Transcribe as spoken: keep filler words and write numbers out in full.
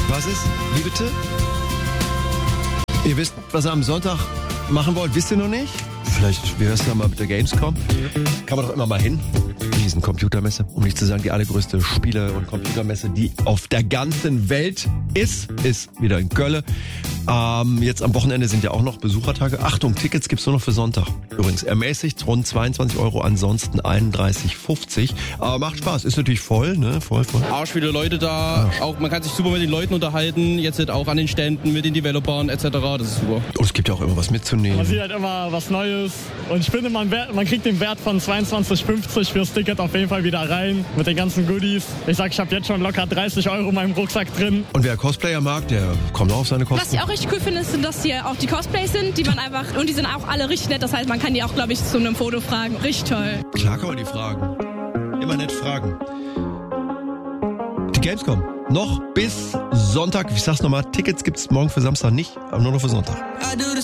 Was ist? Wie bitte? Ihr wisst, was ihr am Sonntag machen wollt, wisst ihr noch nicht? Vielleicht, wie wär's da mal mit der Gamescom? Kann man doch immer mal hin. Riesen Computermesse, um nicht zu sagen die allergrößte Spiele- und Computermesse, die auf der ganzen Welt ist, ist wieder in Köln. Ähm, jetzt am Wochenende sind ja auch noch Besuchertage. Achtung, Tickets gibt's nur noch für Sonntag. Übrigens ermäßigt, rund zweiundzwanzig Euro, ansonsten einunddreißig fünfzig. Aber macht Spaß, ist natürlich voll, ne? Voll, voll. Arsch viele Leute da, Arsch. Auch man kann sich super mit den Leuten unterhalten, jetzt auch an den Ständen mit den Developern et cetera. Das ist super. Und es gibt ja auch immer was mitzunehmen. Man sieht halt immer was Neues und ich finde, man, man kriegt den Wert von zweiundzwanzig fünfzig fürs Ticket auf jeden Fall wieder rein mit den ganzen Goodies. Ich sag, ich habe jetzt schon locker dreißig Euro in meinem Rucksack drin. Und wer Cosplayer mag, der kommt auch auf seine Kosten. Was ich auch richtig cool finde, ist, dass hier auch die Cosplays sind, die man einfach, und die sind auch alle richtig nett, das heißt, man kann die auch, glaube ich, zu einem Foto fragen. Richtig toll. Klar kann man die fragen. Immer nett fragen. Die Gamescom. Noch bis Sonntag. Ich sag's nochmal, Tickets gibt's morgen für Samstag nicht, aber nur noch für Sonntag.